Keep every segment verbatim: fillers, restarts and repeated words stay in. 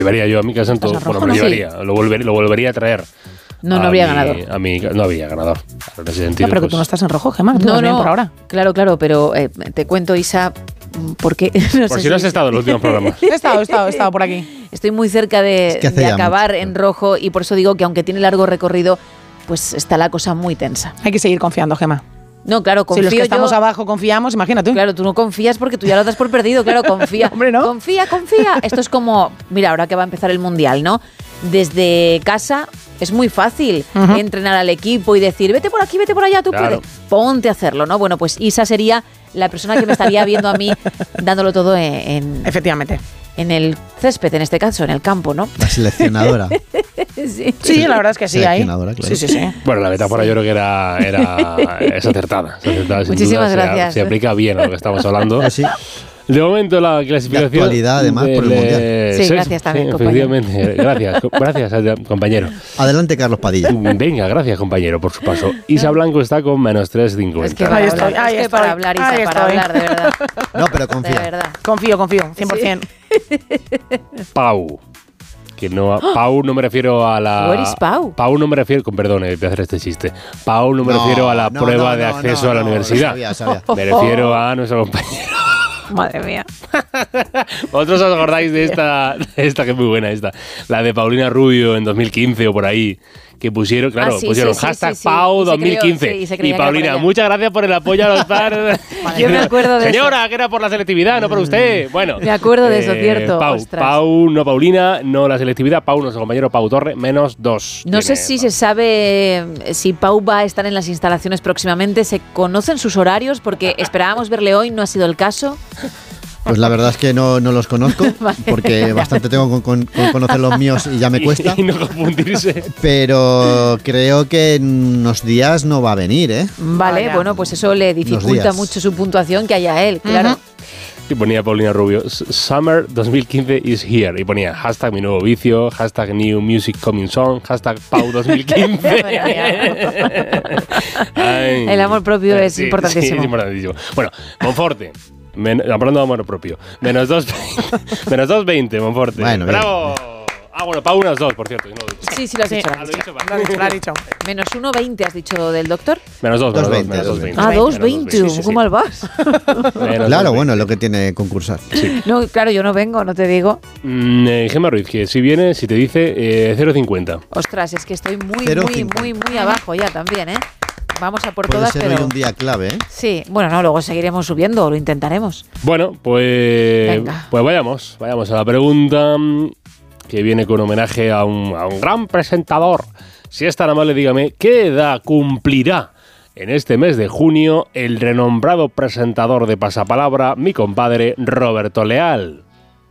Llevaría yo a mi casa, todo, bueno, me lo llevaría, sí. lo, volvería, lo volvería a traer. No, no habría mi, ganador. A mi, no habría ganador. En ese sentido, no, pero pues, que tú no estás en rojo, Gemma. No, no, por ahora. Claro, claro, pero eh, te cuento, Isa, ¿por qué? No por si no has estado en los últimos programas. He estado, he estado, he estado por aquí. Estoy muy cerca de, es que de acabar mucho. en rojo y por eso digo que aunque tiene largo recorrido, pues está la cosa muy tensa. Hay que seguir confiando, Gemma. No, claro, confío. Si los que estamos yo, abajo confiamos, imagínate. Claro, tú no confías porque tú ya lo das por perdido. Claro, confía. Hombre, ¿no? Confía, confía. Esto es como, mira, ahora que va a empezar el Mundial, ¿no? Desde casa es muy fácil uh-huh. entrenar al equipo y decir, vete por aquí, vete por allá, tú claro. puedes. Ponte a hacerlo, ¿no? Bueno, pues Isa sería la persona que me estaría viendo a mí dándolo todo en... en Efectivamente. En el césped, en este caso, en el campo, ¿no? La seleccionadora. sí. sí, la verdad es que sí, ahí. Claro. Sí, sí, sí. Bueno, la metáfora sí. yo creo que era, era es acertada. Es acertada Muchísimas duda, gracias. Se, se aplica bien a lo que estamos hablando. Sí. De momento la clasificación... De actualidad, además, del, por el Mundial. Sí, sí gracias también, sí, compañero. Efectivamente, gracias, gracias, compañero. Adelante, Carlos Padilla. Venga, gracias, compañero, por su paso. Isa Blanco está con menos tres cincuenta. Es que para, hablar, estoy, es que para hablar, Isa, para estoy. hablar, de verdad. No, pero confía. De verdad. Confío, confío, cien por ciento. Sí. Pau. Que no, Pau no me refiero a la... ¿Where is Pau? Pau no me refiero... Con perdón, voy a hacer este chiste. Pau no me no, refiero a la no, prueba no, de acceso no, no, a la no, universidad. Sabía, sabía. Me refiero a nuestro compañero. Madre mía. ¿Vosotros os acordáis de esta, de esta que es muy buena esta? La de Paulina Rubio en dos mil quince o por ahí. Que pusieron, claro, ah, sí, pusieron sí, hashtag sí, sí, Pau dos mil quince. Y, creyó, sí, y Paulina, muchas gracias por el apoyo a los padres. Yo me acuerdo de Señora, eso. que era por la selectividad, no por usted. Bueno. Me acuerdo de eso, eh, cierto. Pau, Pau, no Paulina, no la selectividad. Pau, nuestro compañero Pau Torre, menos dos. No sé si Pau. se sabe si Pau va a estar en las instalaciones próximamente. ¿Se conocen sus horarios? Porque esperábamos verle hoy, no ha sido el caso. Pues la verdad es que no, no los conozco, vale. porque bastante tengo con, con, con conocer los míos y ya me cuesta. Y no confundirse. Pero creo que en unos días no va a venir, ¿eh? Vale, Vaya. bueno, pues eso le dificulta mucho su puntuación que haya él, claro. Uh-huh. Y ponía Paulina Rubio, Summer dos mil quince is here. Y ponía hashtag mi nuevo vicio, hashtag new music coming song, hashtag Pau dos mil quince. Ay, el amor propio es sí, importantísimo. Sí, es importantísimo. Bueno, Monforte. Men- hablando de amor propio. Menos dos menos dos veinte, Monforte. Bueno, ¡bravo! Bien. Ah, bueno, Pau unas dos, por cierto. No lo he dicho. Sí, sí, lo has sí, dicho. Lo, dicho, lo, dicho, lo has dicho. Menos uno veinte, has dicho del doctor. Menos dos, menos dos, menos dos veinte. Ah, dos veinte. Sí, sí, ¿cómo mal vas? Claro, bueno, lo que tiene concursar. Sí. No, claro, yo no vengo, no te digo. Mm, eh, Gemma Ruiz, que si viene, si te dice eh, cero cincuenta. Ostras, es que estoy muy, muy, muy, muy abajo ya también, ¿eh? Vamos a por Puede todas, ser pero... hoy un día clave, ¿eh? Sí, bueno, no, luego seguiremos subiendo, lo intentaremos. Bueno, pues... Venga. Pues vayamos, vayamos a la pregunta que viene con homenaje a un, a un gran presentador. Si es tan amable, dígame, ¿qué edad cumplirá en este mes de junio el renombrado presentador de Pasapalabra, mi compadre Roberto Leal?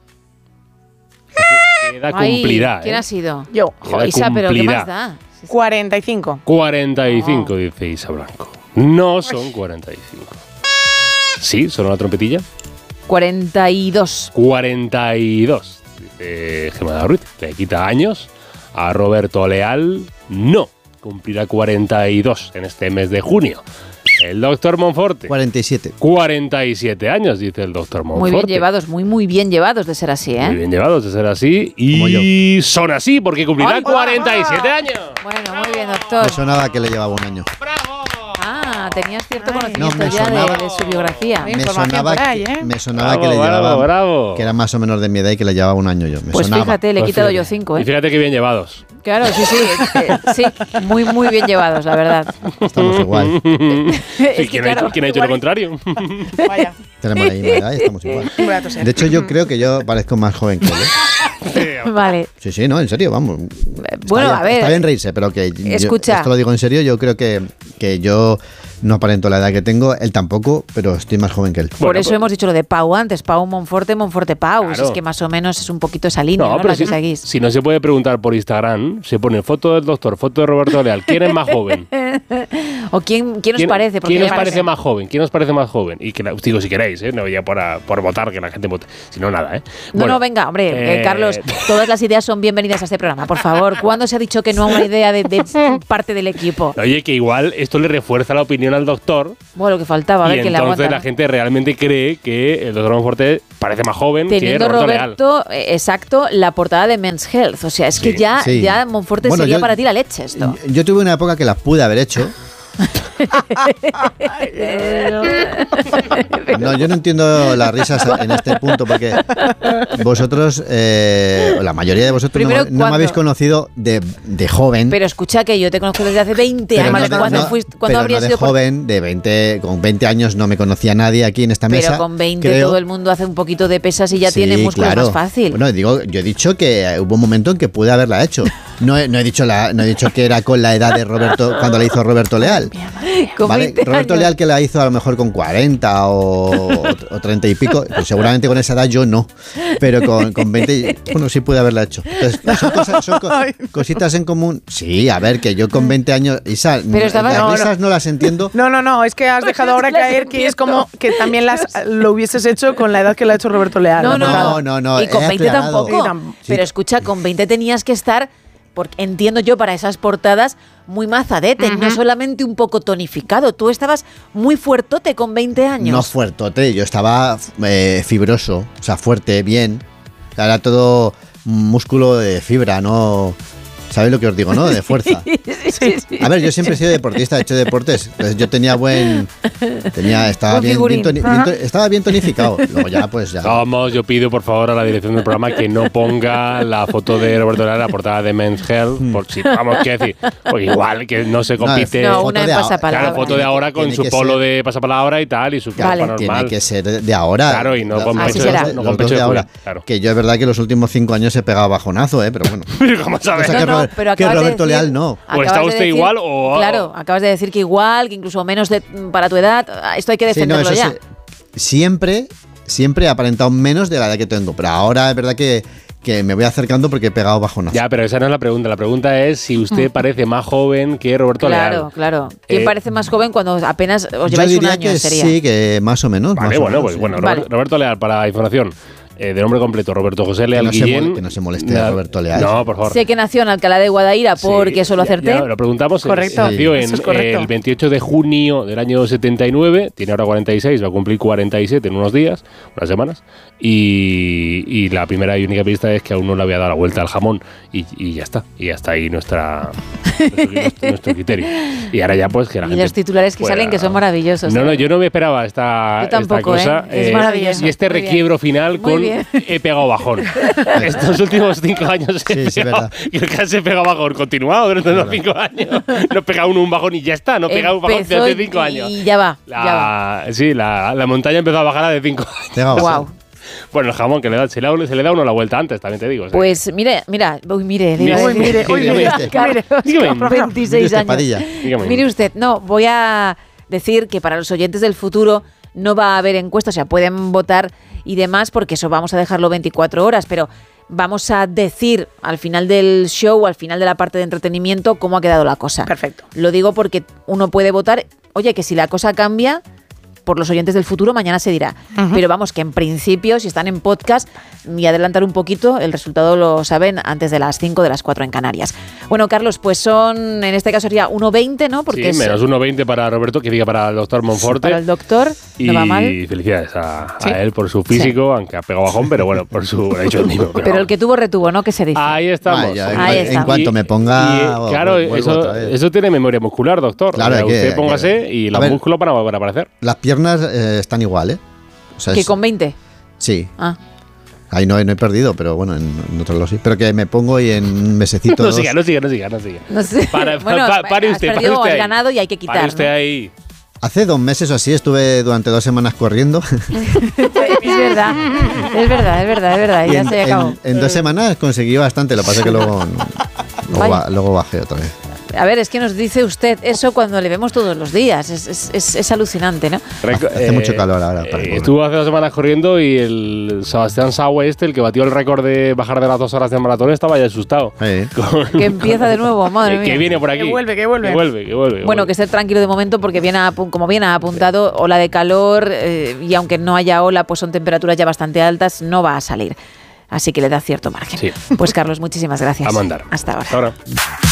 ¿Qué edad Ay, cumplirá? ¿Quién eh? ha sido? Yo. Jo, Isa, pero ¿qué más da? cuarenta y cinco. cuarenta y cinco, oh. dice Isa Blanco. No son cuarenta y cinco. ¿Sí? ¿Sonó la trompetilla? cuarenta y dos. cuarenta y dos, dice Gemma Ruiz. Le quita años a Roberto Leal. No, cumplirá cuarenta y dos en este mes de junio. El doctor Monforte. cuarenta y siete. cuarenta y siete años, dice el doctor Monforte. Muy bien llevados, muy, muy bien llevados de ser así, ¿eh? Muy bien llevados de ser así. Y son así porque cumplirán ¡ay, cuarenta y siete años! Bueno, muy bien, doctor. Me sonaba que le llevaba un año. ¡Bravo! Ah, tenías cierto Ay, conocimiento no, me ya sonaba, de, de su biografía. Me sonaba, ahí, ¿eh? me sonaba bravo, que le llevaba... Bravo, bravo. Que era más o menos de mi edad y que le llevaba un año yo. Me pues sonaba. fíjate, le he pues quitado fíjate. yo cinco, ¿eh? Y fíjate que bien llevados. Claro, sí, sí. Eh, sí, muy, muy bien llevados, la verdad. Estamos igual. ¿Y quién, claro, ha, ¿quién ha hecho igual. Lo contrario? Vaya. Tenemos la misma edad y estamos igual. De hecho, yo creo que yo parezco más joven que él, ¿eh? Vale. Sí, sí, no, en serio, vamos. Bueno, bien, a ver. Está bien reírse, pero que escucha. Yo, esto lo digo en serio, yo creo que, que yo no aparento la edad que tengo, él tampoco, pero estoy más joven que él. Por bueno, eso pues, hemos dicho lo de Pau antes, Pau Monforte, Monforte Pau. Claro. Si es que más o menos es un poquito esa línea, ¿no? ¿no? Pero La si, que seguís. si no se puede preguntar por Instagram, se pone foto del doctor, foto de Roberto Leal. ¿Quién es más joven? ¿O quién, quién os parece? ¿Quién os parece más joven? ¿Quién os parece más joven? Y que, digo, si queréis, ¿eh? No ya por, a, por votar, que la gente vote. Si no, nada, ¿eh? No, bueno, no, venga, hombre, eh, eh, Carlos, todas las ideas son bienvenidas a este programa, por favor. ¿Cuándo se ha dicho que no a una idea de, de parte del equipo? Oye, que igual esto le refuerza la opinión al doctor. Bueno, lo que faltaba, a ver quién le aguanta. Entonces la gente realmente cree que el doctor Monforte parece más joven Teniendo que Roberto, Roberto Leal. Exacto, la portada de Men's Health. O sea, es que sí, ya, sí. ya Monforte bueno, sería yo, para ti la leche esto. Yo tuve una época que la pude haber hecho. No, yo no entiendo las risas en este punto porque vosotros, eh, la mayoría de vosotros no, no me habéis conocido de, de joven. Pero escucha que yo te conozco desde hace veinte pero años. No de, ¿Cuándo no, fuiste, ¿cuándo pero habrías no de sido joven, por... de veinte, con veinte años no me conocía nadie aquí en esta pero mesa. Pero con veinte creo. todo el mundo hace un poquito de pesas y ya sí, tiene músculos claro. más fácil. Bueno, digo, yo he dicho que hubo un momento en que pude haberla hecho. No he, no he dicho la, no he dicho que era con la edad de Roberto cuando la hizo Roberto Leal. ¿Vale? Roberto Leal que la hizo a lo mejor con cuarenta o, o treinta y pico, pues seguramente con esa edad yo no, pero con, con veinte, bueno, sí pude haberla hecho. Entonces, son, cosas, son co cositas en común. Sí, a ver, que yo con veinte años, Isa, pero estaba, las no, risas no. no las entiendo. No, no, no, es que has dejado ahora caer que es como que también las lo hubieses hecho con la edad que lo ha hecho Roberto Leal. No, no, no, no, no y con veinte aclarado. tampoco. Sí. Pero escucha, con veinte tenías que estar... Porque entiendo yo para esas portadas muy mazadete, uh-huh. no solamente un poco tonificado. Tú estabas muy fuertote con veinte años. No fuertote, yo estaba eh, fibroso, o sea, fuerte, bien. Era todo músculo de fibra, no... ¿Sabéis lo que os digo, no? De fuerza. Sí, sí, sí. A ver, yo siempre he sido deportista, he hecho deportes. Entonces yo tenía buen... Tenía, estaba, bien, bien, toni, bien, estaba bien tonificado. Luego ya, pues ya... Vamos, yo pido, por favor, a la dirección del programa que no ponga la foto de Roberto Leal en la portada de Men's Health. Por si, vamos, ¿qué decir? Pues igual, que no se compite... No, una en pasapalabra. Claro, foto de ahora con su polo ser, de pasapalabra y tal, y su vale. cuerpo normal. Tiene que ser de ahora. Claro, y no la, con pecho, pecho, de, no con pecho de ahora. Claro. Que yo es verdad que los últimos cinco años he pegado bajonazo, ¿eh? Pero bueno. ¿Cómo sabes? O sea, que, no, no, pero que Roberto decir, Leal no. ¿O está usted decir, igual o...? Claro, acabas de decir que igual, que incluso menos de, para tu edad. Esto hay que defenderlo sí, no, ya. Se, siempre, siempre he aparentado menos de la edad que tengo. Pero ahora es verdad que... que me voy acercando porque he pegado bajonazo. Ya, pero esa no es la pregunta. La pregunta es si usted mm. parece más joven que Roberto claro, Leal. Claro, claro. ¿Quién eh, parece más joven cuando apenas os lleváis yo diría un año? Que sería? Sí, que más o menos. Vale, más bueno, o menos, pues sí. bueno. Vale. Roberto Leal, para información. Eh, de nombre completo, Roberto José Leal que no Guillén. Se que no se moleste a Roberto Leal. No, por favor. Sé que nació en Alcalá de Guadaira porque sí, eso lo acerté. Ya, ya lo preguntamos. Correcto. Eh, nació sí, en, es correcto. el veintiocho de junio del año setenta y nueve, tiene ahora cuarenta y seis, va a cumplir cuarenta y siete en unos días, unas semanas. Y, y la primera y única pista es que aún no le había dado la vuelta al jamón. Y, y ya está. Y hasta ahí nuestra, nuestro, nuestro criterio. Y ahora ya pues que la y gente... Y los titulares que pueda... salen que son maravillosos. No, no, yo no me esperaba esta, yo tampoco, esta cosa. ¿eh? Es eh, maravilloso. Y este Muy requiebro bien. final Muy con bien. he pegado bajón. Estos últimos cinco años sí, he sí, pegado, yo casi he pegado bajón continuado durante los cinco años. No he pegado uno un bajón y ya está. No he pegado un bajón desde hace cinco años. Y ya va. La, ya va. Sí, la, la montaña empezó a bajar de cinco años. Wow. Bueno, el jamón, que le da, se, le da, se le da uno la vuelta antes, también te digo. ¿Sí? Pues mire, mira, uy, mire, mire, uy, mire, uy, mire, mire, mire, veintiséis años. Dígame. Mire usted, no, voy a decir que para los oyentes del futuro no va a haber encuestas, o sea, pueden votar y demás, porque eso vamos a dejarlo veinticuatro horas, pero vamos a decir al final del show, al final de la parte de entretenimiento, cómo ha quedado la cosa. Perfecto. Lo digo porque uno puede votar, oye, que si la cosa cambia, por los oyentes del futuro, mañana se dirá. Uh-huh. Pero vamos, que en principio, si están en podcast, y adelantar un poquito, el resultado lo saben antes de las cinco, de las cuatro en Canarias. Bueno, Carlos, pues son, en este caso sería uno veinte, ¿no? Porque sí, es, menos uno veinte para Roberto, que diga para el doctor Monforte. Para el doctor, y no va mal. Y felicidades a, sí. a él por su físico, sí. aunque ha pegado bajón, pero bueno, por su... Lo ha dicho el mismo. Pero, pero el que tuvo, retuvo, ¿no? ¿Qué se dice? Ahí estamos. Ah, ya, Ahí en, estamos. en cuanto me ponga... Y, y, claro, eso, eso tiene memoria muscular, doctor. Claro, o sea, que, usted póngase que, y los ver, músculos van a volver a aparecer. Las piernas eh, están igual, ¿eh? O sea, ¿Que es, con veinte? Sí. Ah. Ahí no, no he perdido, pero bueno, en, en otros lo sí. Pero que me pongo y en un mesecito. No dos, siga, no siga, no siga, no siga. No sé. Para, bueno, pa, pare has usted, perdido, pare usted has ganado y hay que quitar. Pare usted ¿no? ahí. Hace dos meses o así estuve durante dos semanas corriendo. Es verdad, es verdad, es verdad, es verdad. Y ya en, se acabó. En, en dos semanas conseguí bastante, lo que pasa es que luego, no, luego, ba, luego bajé otra vez. A ver, es que nos dice usted eso cuando le vemos todos los días. Es, es, es, es alucinante, ¿no? Hace, hace eh, mucho calor ahora. Eh, estuvo hace dos semanas corriendo y el Sebastián Saue este, el que batió el récord de bajar de las dos horas de maratón, estaba ya asustado. Sí. Con, que empieza de nuevo, madre mía. Que viene por aquí. Que vuelve, que vuelve. Que vuelve, que vuelve. Que bueno, vuelve. que esté tranquilo de momento porque viene a, como bien ha apuntado, ola de calor eh, y aunque no haya ola, pues son temperaturas ya bastante altas, no va a salir. Así que le da cierto margen. Sí. Pues Carlos, muchísimas gracias. A mandar. Hasta ahora. Hasta ahora.